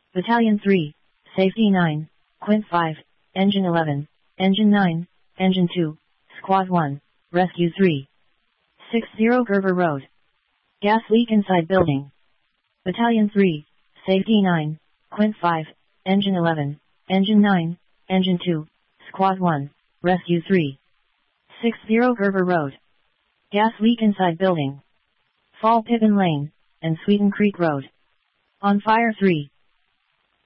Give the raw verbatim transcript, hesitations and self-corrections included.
Battalion three, Safety nine, Quint five, Engine eleven, Engine nine, Engine two, Squad one, Rescue three. sixty Gerber Road. Gas leak inside building. Battalion three, Safety nine, Quint five, Engine eleven, Engine nine, Engine two, Squad one, Rescue three. sixty Gerber Road. Gas leak inside building. Fall Pippin Lane, and Sweden Creek Road. On fire three.